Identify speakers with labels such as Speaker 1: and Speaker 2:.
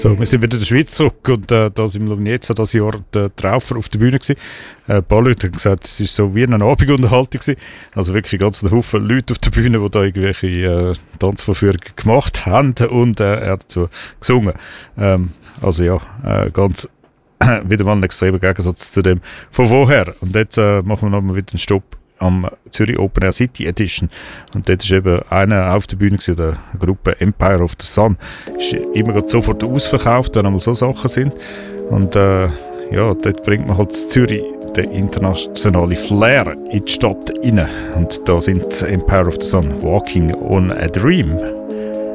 Speaker 1: So, wir sind wieder in der Schweiz zurück und da sind wir jetzt das Jahr der Traufer auf der Bühne gewesen. Ein paar Leute haben gesagt, es war so wie eine Abendunterhaltung gewesen. Also wirklich ganz ein Haufen Leute auf der Bühne, die da irgendwelche Tanzvorführungen gemacht haben und er hat dazu gesungen. Also ja, ganz wieder mal ein extremer Gegensatz zu dem von vorher. Und jetzt machen wir nochmal wieder einen Stopp am Zürich Open Air City Edition. Und dort war eben einer auf der Bühne gewesen, der Gruppe Empire of the Sun. Ist immer sofort ausverkauft, wenn einmal so Sachen sind. Und ja, dort bringt man halt Zürich den internationalen Flair in die Stadt rein. Und da sind Empire of the Sun, Walking on a Dream.